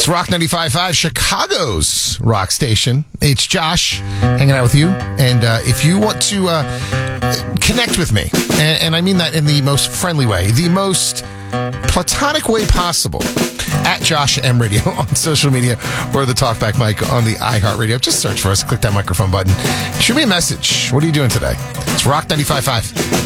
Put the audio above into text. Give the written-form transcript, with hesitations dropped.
It's Rock 95.5, Chicago's rock station. It's Josh hanging out with you. And if you want to connect with me, and I mean that in the most friendly way, the most platonic way possible, at Josh M Radio on social media or the Talkback mic on the iHeartRadio. Just search for us, click that microphone button. Shoot me a message. What are you doing today? It's Rock 95.5.